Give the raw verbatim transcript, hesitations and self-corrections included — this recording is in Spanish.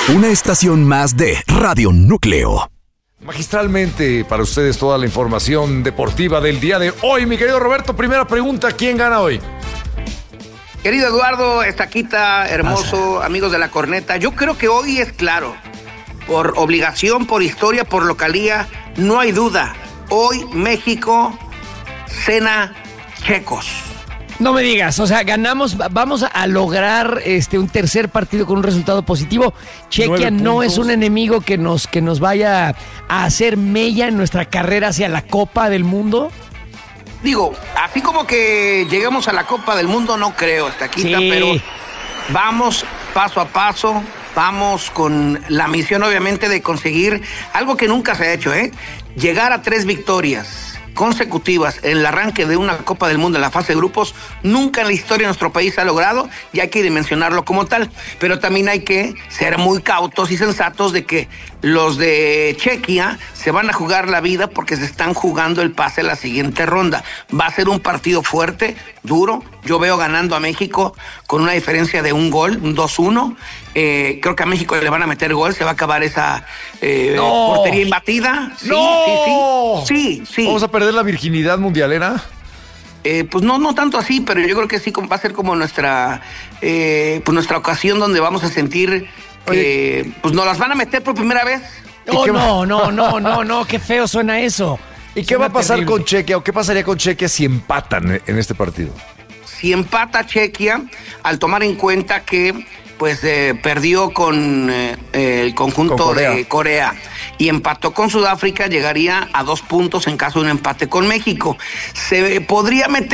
Una estación más de Radio Núcleo. Magistralmente para ustedes toda la información deportiva del día de hoy. Mi querido Roberto, primera pregunta, ¿quién gana hoy? Querido Eduardo, Estaquita, hermoso, Pasa. Amigos de la corneta, yo creo que hoy es claro, por obligación, por historia, por localía, no hay duda. Hoy México cena checos. No me digas, o sea, ganamos, vamos a lograr este un tercer partido con un resultado positivo. Chequia no es un enemigo que nos, que nos vaya a hacer mella en nuestra carrera hacia la Copa del Mundo. Digo, así como que llegamos a la Copa del Mundo, no creo, Estaquita, sí. Pero vamos paso a paso, vamos con la misión obviamente de conseguir algo que nunca se ha hecho, ¿eh? Llegar a tres victorias consecutivas en el arranque de una Copa del Mundo en la fase de grupos, nunca en la historia de nuestro país se ha logrado y hay que dimensionarlo como tal, pero también hay que ser muy cautos y sensatos de que los de Chequia se van a jugar la vida porque se están jugando el pase a la siguiente ronda. Va a ser un partido fuerte, duro. Yo veo ganando a México con una diferencia de un gol, un dos uno. Eh, creo que a México le van a meter gol, se va a acabar esa eh, no. portería imbatida. Sí, no. sí, sí, sí, sí. ¿Vamos a perder la virginidad mundialera? Eh, pues no, no tanto así, pero yo creo que sí va a ser como nuestra, eh, pues nuestra ocasión donde vamos a sentir que eh, pues nos las van a meter por primera vez. Oh, no, no, no, no, no, qué feo suena eso. ¿Y qué va a pasar terrible. con Chequia o qué pasaría con Chequia si empatan en este partido? Si empata Chequia, al tomar en cuenta que pues eh, perdió con eh, el conjunto con Corea. de Corea y empató con Sudáfrica, llegaría a dos puntos en caso de un empate con México. Se podría meter